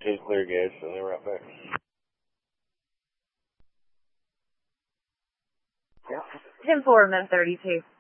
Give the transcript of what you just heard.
32, clear gas, and they're right back. Yep. 10-4, Med 32.